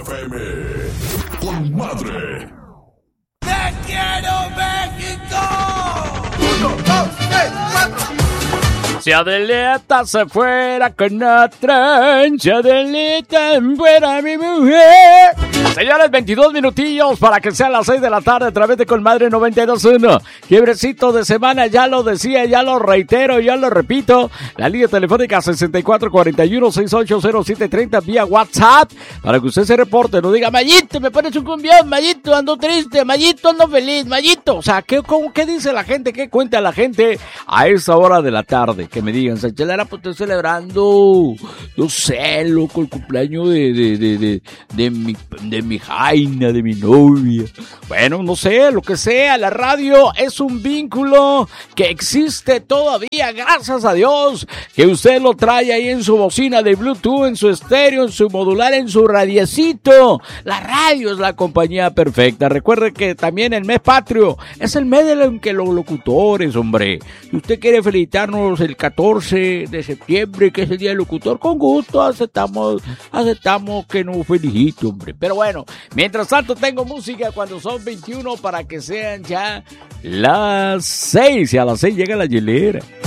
FM. Con madre. ¡Te quiero, México! 1, 2, 3, 4. Si Adelita se fuera con otra, si Adelita fuera mi mujer. Señores, 22 minutillos para que sean las 6 de la tarde a través de Colmadre 92.1. Quiebrecito de semana, ya lo decía, ya lo reitero, ya lo repito. La línea telefónica 6441-680730 vía WhatsApp para que usted se reporte, no diga, Mayito, me pones un cumbión, Mayito, ando triste, Mayito, ando feliz, Mayito. O sea, ¿qué dice la gente? ¿Qué cuenta la gente a esa hora de la tarde? Que me digan, Sanchelera, pues estoy celebrando, yo sé, loco, el cumpleaños de mi jaina, de mi novia. Bueno, no sé, lo que sea, la radio es un vínculo que existe todavía, gracias a Dios, que usted lo trae ahí en su bocina de Bluetooth, en su estéreo, en su modular, en su radiecito. La radio es la compañía perfecta. Recuerde que también el mes patrio es el mes en que los locutores, hombre. Si usted quiere felicitarnos el 14 de septiembre, que es el día del locutor, con gusto aceptamos que nos felicite, hombre. Pero bueno, mientras tanto tengo música cuando son 21 para que sean ya las 6, y a las 6 llega la hielera.